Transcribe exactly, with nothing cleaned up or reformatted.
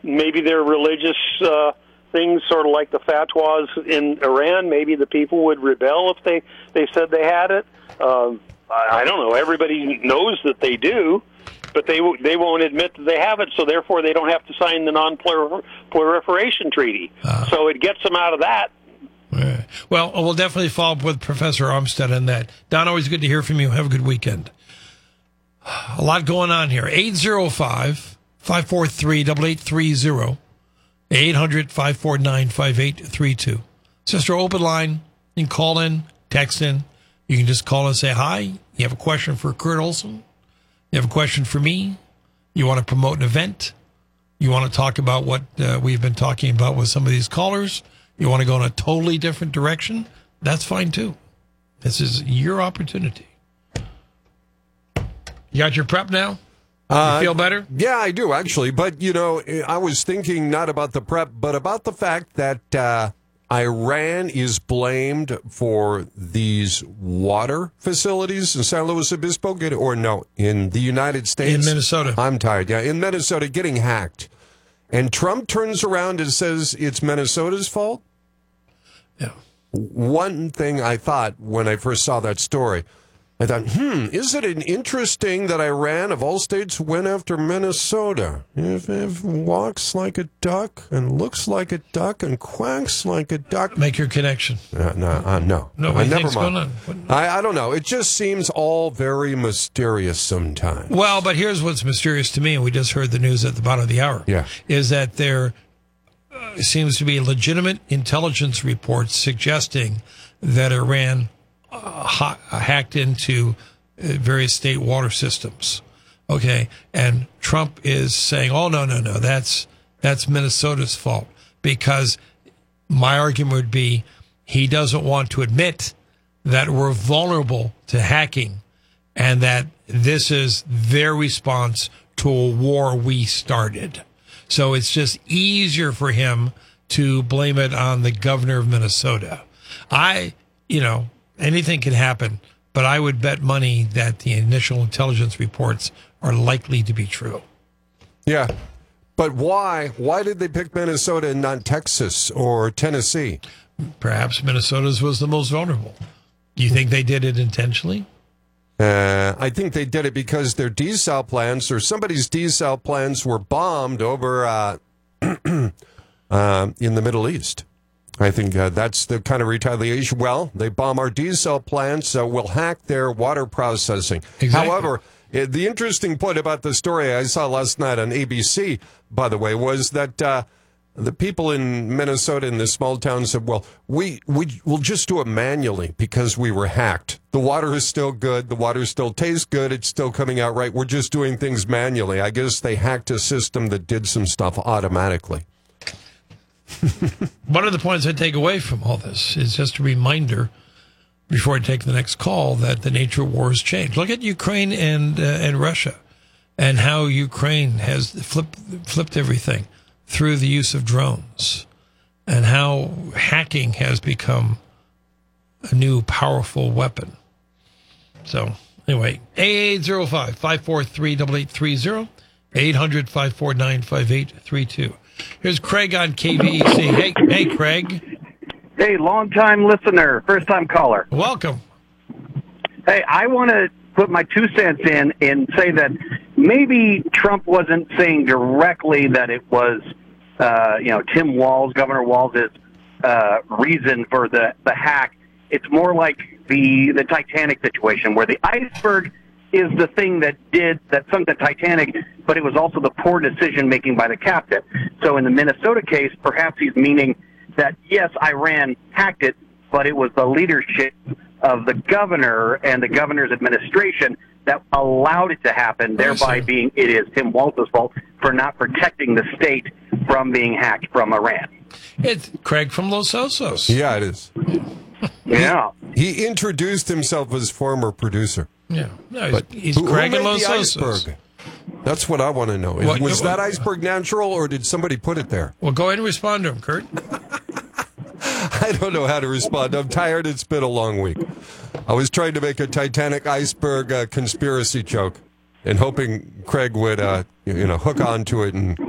maybe they're religious uh, things, sort of like the fatwas in Iran. Maybe the people would rebel if they, they said they had it. Um, I, I don't know. Everybody knows that they do, but they they won't admit that they have it, so therefore they don't have to sign the non-proliferation treaty. Uh, so it gets them out of that. Right. Well, we'll definitely follow up with Professor Armstead on that. Don, always good to hear from you. Have a good weekend. A lot going on here. eight oh five, five four three, eight eight three zero. eight hundred, five four nine, five eight three two. Sister, open line. You can call in, text in. You can just call and say hi. You have a question for Kurt Olson. You have a question for me. You want to promote an event. You want to talk about what uh, we've been talking about with some of these callers. You want to go in a totally different direction. That's fine, too. This is your opportunity. You got your prep now? Uh, you feel better? Yeah, I do, actually. But, you know, I was thinking not about the prep, but about the fact that uh, Iran is blamed for these water facilities in San Luis Obispo, or no, in the United States. In Minnesota. I'm tired, yeah. In Minnesota, getting hacked. And Trump turns around and says it's Minnesota's fault? Yeah. One thing I thought when I first saw that story, I thought, hmm, is it an interesting that Iran, of all states, went after Minnesota? If it walks like a duck and looks like a duck and quacks like a duck. Make your connection. Uh, no, uh, no. No, uh, never what's mind. going on? I, I don't know. It just seems all very mysterious sometimes. Well, but here's what's mysterious to me, and we just heard the news at the bottom of the hour, yeah. is that there uh, seems to be legitimate intelligence reports suggesting that Iran Uh, ha- hacked into uh, various state water systems. Okay, and Trump is saying, "Oh no, no, no, that's that's Minnesota's fault," because my argument would be he doesn't want to admit that we're vulnerable to hacking, and that this is their response to a war we started. So it's just easier for him to blame it on the governor of Minnesota. I, you know. Anything can happen, but I would bet money that the initial intelligence reports are likely to be true. Yeah, but why? Why did they pick Minnesota and not Texas or Tennessee? Perhaps Minnesota's was the most vulnerable. Do you think they did it intentionally? Uh, I think they did it because their desal plants or somebody's desal plants were bombed over uh, uh, in the Middle East. I think uh, that's the kind of retaliation. Well, they bomb our desal plants, so we'll hack their water processing. Exactly. However, uh, the interesting point about the story I saw last night on A B C, by the way, was that uh, the people in Minnesota in this small town said, well, we, we, we'll just do it manually because we were hacked. The water is still good. The water still tastes good. It's still coming out right. We're just doing things manually. I guess they hacked a system that did some stuff automatically. One of the points I take away from all this is just a reminder, before I take the next call, that the nature of war has changed. Look at Ukraine and uh, and Russia, and how Ukraine has flipped flipped everything through the use of drones, and how hacking has become a new powerful weapon. So anyway, eight oh five, five four three, eight eight three zero, eight hundred, five four nine, five eight three two. Here's Craig on K V E C. Hey, hey, Craig. Hey, long-time listener, first-time caller. Welcome. Hey, I want to put my two cents in and say that maybe Trump wasn't saying directly that it was, uh, you know, Tim Walz, Governor Walz's uh, reason for the, the hack. It's more like the the Titanic situation, where the iceberg is the thing that did that sunk the Titanic, but it was also the poor decision making by the captain. So in the Minnesota case, perhaps he's meaning that yes, Iran hacked it, but it was the leadership of the governor and the governor's administration that allowed it to happen, thereby being it is Tim Walz's fault for not protecting the state from being hacked from Iran. It's Craig from Los Osos. Yeah, it is. Yeah. He, he introduced himself as former producer. Yeah, no, he's, But he's who, Craig who in made Los the Osos. iceberg? That's what I want to know. What- Was that what- iceberg natural, or did somebody put it there? Well, go ahead and respond to him, Kurt. I don't know how to respond. I'm tired. It's been a long week. I was trying to make a Titanic iceberg uh, conspiracy joke and hoping Craig would, uh, you know, hook onto it and